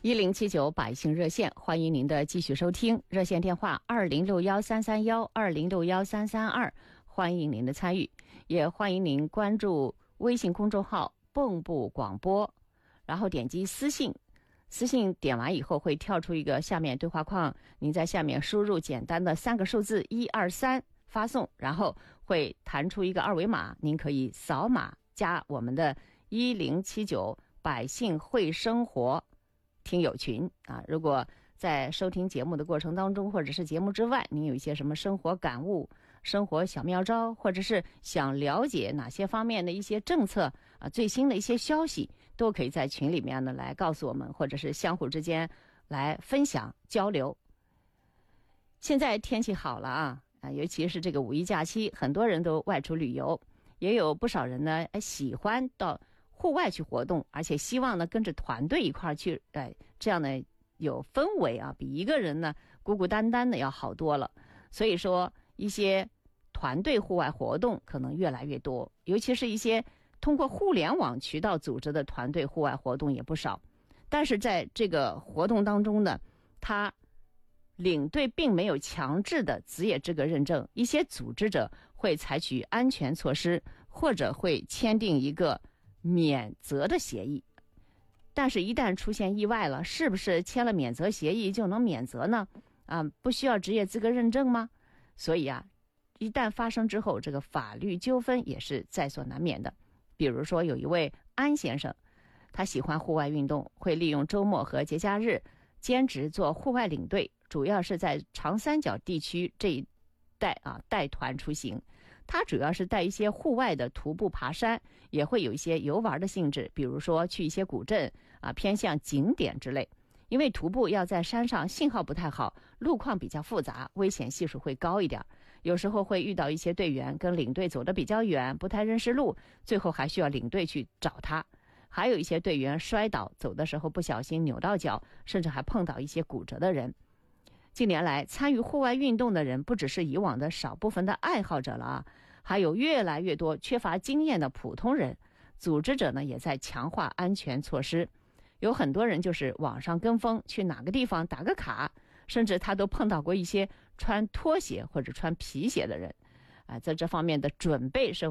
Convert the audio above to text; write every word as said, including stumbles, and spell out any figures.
一零七九百姓热线，欢迎您的继续收听。热线电话二零六幺三三幺二零六幺三三二，欢迎您的参与，也欢迎您关注微信公众号蚌埠广播，然后点击私信，私信点完以后会跳出一个下面对话框，您在下面输入简单的三个数字一二三发送，然后会弹出一个二维码，您可以扫码加我们的一零七九百姓会生活听友群啊。如果在收听节目的过程当中，或者是节目之外，您有一些什么生活感悟、生活小妙招，或者是想了解哪些方面的一些政策啊、最新的一些消息，都可以在群里面呢来告诉我们，或者是相互之间来分享交流。现在天气好了啊，啊，尤其是这个五一假期，很多人都外出旅游，也有不少人呢喜欢到户外去活动，而且希望呢跟着团队一块儿去，哎，这样呢有氛围啊，比一个人呢孤孤单单的要好多了。所以说一些团队户外活动可能越来越多，尤其是一些通过互联网渠道组织的团队户外活动也不少。但是在这个活动当中呢，他领队并没有强制的职业资格认证，一些组织者会采取安全措施，或者会签订一个免责的协议。但是一旦出现意外了，是不是签了免责协议就能免责呢？啊，不需要职业资格认证吗？所以啊，一旦发生之后，这个法律纠纷也是在所难免的。比如说有一位安先生，他喜欢户外运动，会利用周末和节假日兼职做户外领队，主要是在长三角地区这一带啊带团出行。他主要是带一些户外的徒步爬山，也会有一些游玩的性质，比如说去一些古镇啊，偏向景点之类。因为徒步要在山上，信号不太好，路况比较复杂，危险系数会高一点，有时候会遇到一些队员跟领队走得比较远，不太认识路，最后还需要领队去找他。还有一些队员摔倒，走的时候不小心扭到脚，甚至还碰到一些骨折的人。近年来参与户外运动的人不只是以往的少部分的爱好者了啊，还有越来越多缺乏经验的普通人。组织者呢也在强化安全措施，有很多人就是网上跟风，去哪个地方打个卡，甚至他都碰到过一些穿拖鞋或者穿皮鞋的人啊，在这方面的准备是